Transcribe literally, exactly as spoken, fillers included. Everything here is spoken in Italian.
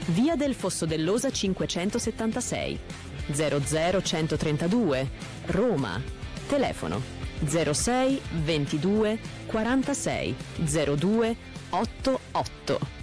via del Fosso dell'Osa cinquecentosettantasei, zero zero centotrentadue, Roma. Telefono zero sei ventidue quarantasei zero due ottantotto.